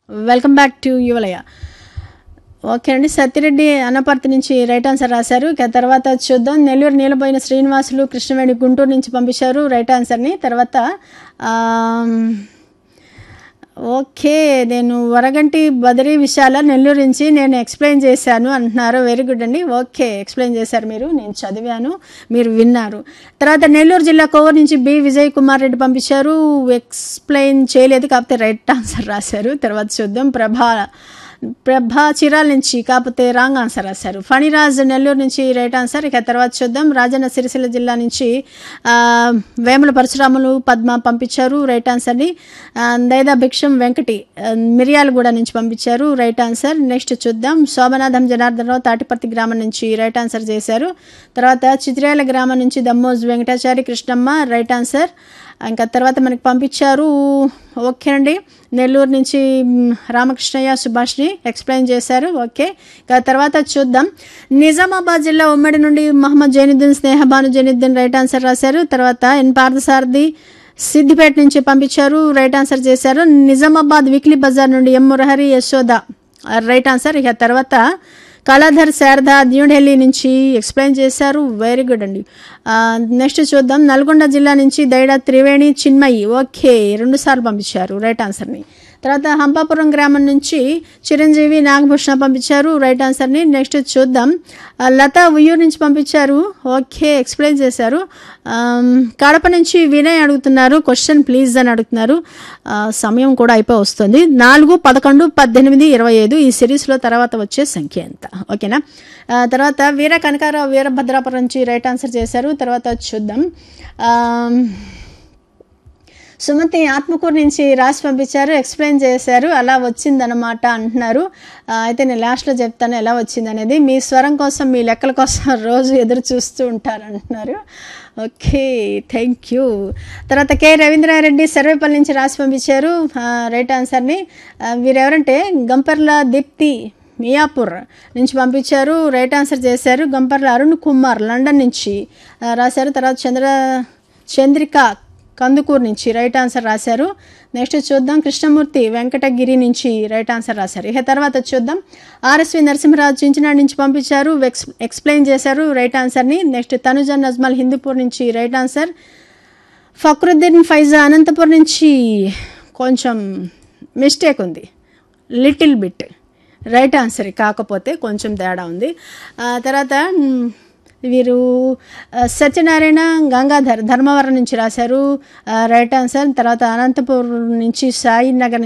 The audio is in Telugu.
Welcome back to Yuvalaya. Okay అండి, సత్యరెడ్డి అనపర్తి నుంచి రైట్ ఆన్సర్ రాశారు. ఇక తర్వాత చూద్దాం. నెల్లూరు నీలబోయిన శ్రీనివాసులు కృష్ణవేణి గుంటూరు నుంచి పంపించారు రైట్ ఆన్సర్ని. తర్వాత ఓకే, నేను వరగంటి బదరీ విశాల నెల్లూరు నుంచి నేను ఎక్స్ప్లెయిన్ చేశాను అంటున్నారు. వెరీ గుడ్ అండి. ఓకే, ఎక్స్ప్లెయిన్ చేశారు మీరు, నేను చదివాను, మీరు విన్నారు. తర్వాత నెల్లూరు జిల్లా కోవూరు నుంచి బి విజయ్ కుమార్ రెడ్డి పంపించారు. ఎక్స్ప్లెయిన్ చేయలేదు, కాకపోతే రైట్ ఆన్సర్ రాశారు. తర్వాత చూద్దాం. ప్రభా చిరాల నుంచి, కాకపోతే రాంగ్ ఆన్సర్ రాశారు. ఫణిరాజ్ నెల్లూరు నుంచి రైట్ ఆన్సర్. ఇక తర్వాత చూద్దాం. రాజన్న సిరిసిల్ల జిల్లా నుంచి వేముల పరశురాములు పద్మ పంపించారు రైట్ ఆన్సర్ని. దైదా భిక్షం వెంకటి మిర్యాలగూడ నుంచి పంపించారు రైట్ ఆన్సర్. నెక్స్ట్ చూద్దాం. శోభనాథం జనార్దనరావు తాటిపర్తి గ్రామం నుంచి రైట్ ఆన్సర్ చేశారు. తర్వాత చిత్రేల గ్రామం నుంచి దమ్మోజ్ వెంకటాచారి కృష్ణమ్మ రైట్ ఆన్సర్. ఇంకా తర్వాత మనకి పంపించారు. ఓకే అండి, నెల్లూరు నుంచి రామకృష్ణయ్య సుభాష్ని ఎక్స్ప్లెయిన్ చేశారు. ఓకే, ఇక తర్వాత చూద్దాం. నిజామాబాద్ జిల్లా ఉమ్మడి నుండి మహమ్మద్ జైనుద్దీన్ స్నేహబాను జైనుద్దీన్ రైట్ ఆన్సర్ రాశారు. తర్వాత ఎన్ పార్థసారథి సిద్దిపేట నుంచి పంపించారు రైట్ ఆన్సర్ చేశారు. నిజామాబాద్ వీక్లీ బజార్ నుండి ఎం మురహరి యశోద రైట్ ఆన్సర్. ఇక తర్వాత కళాధర్ శారద న్యూఢిల్లీ నుంచి ఎక్స్ప్లెయిన్ చేశారు. వెరీ గుడ్ అండి. నెక్స్ట్ చూద్దాం. నల్గొండ జిల్లా నుంచి దైడా త్రివేణి చిన్మయి ఓకే 2 సార్లు పంపించారు రైట్ ఆన్సర్ని. తర్వాత హంపాపురం గ్రామం నుంచి చిరంజీవి నాగభూషణ పంపించారు రైట్ ఆన్సర్ని. నెక్స్ట్ చూద్దాం. లత ఉయ్యూరు నుంచి పంపించారు. ఓకే, ఎక్స్ప్లెయిన్ చేశారు. కడప నుంచి వినయ్ అడుగుతున్నారు, క్వశ్చన్ ప్లీజ్ అని అడుగుతున్నారు. సమయం కూడా అయిపోయి వస్తుంది. 4, 11, 18, 25 ఈ సిరీస్లో తర్వాత వచ్చే సంఖ్య ఎంత? ఓకేనా. తర్వాత వీర కనకారావు వీరభద్రాపురం నుంచి రైట్ ఆన్సర్ చేశారు. తర్వాత చూద్దాం. సుమతి ఆత్మకూరు నుంచి రాసి పంపించారు, ఎక్స్ప్లెయిన్ చేశారు. అలా వచ్చిందనమాట అంటున్నారు. అయితే నేను లాస్ట్లో చెప్తాను ఎలా వచ్చింది అనేది. మీ స్వరం కోసం, మీ లెక్కల కోసం రోజు ఎదురు చూస్తూ ఉంటారు అంటున్నారు. Okay, thank you. తర్వాత కె రవీంద్రారెడ్డి సర్వేపల్లి నుంచి రాసి పంపించారు రైట్ ఆన్సర్ని. వీరెవరంటే గంపర్ల దీప్తి మియాపూర్ నుంచి పంపించారు రైట్ ఆన్సర్ చేశారు. గంపర్ల అరుణ్ కుమార్ లండన్ నుంచి రాశారు. తర్వాత చంద్రిక కందుకూరు నుంచి రైట్ ఆన్సర్ రాశారు. నెక్స్ట్ చూద్దాం. కృష్ణమూర్తి వెంకటగిరి నుంచి రైట్ ఆన్సర్ రాశారు. ఇక తర్వాత చూద్దాం. ఆర్ఎస్వి నరసింహరాజు చించినాడు నుంచి పంపించారు, ఎక్స్ప్లెయిన్ చేశారు రైట్ ఆన్సర్ని. నెక్స్ట్ తనుజ నజ్మల్ హిందూపూర్ నుంచి రైట్ ఆన్సర్. ఫక్రుద్దీన్ ఫైజా అనంతపూర్ నుంచి కొంచెం మిస్టేక్ ఉంది, లిటిల్ బిట్ రైట్ ఆన్సర్, కాకపోతే కొంచెం తేడా ఉంది. తర్వాత వీరు సత్యనారాయణ గంగాధర్ ధర్మవరం నుంచి రాశారు రైట్ ఆన్సర్. తర్వాత అనంతపూర్ నుంచి సాయి నగర్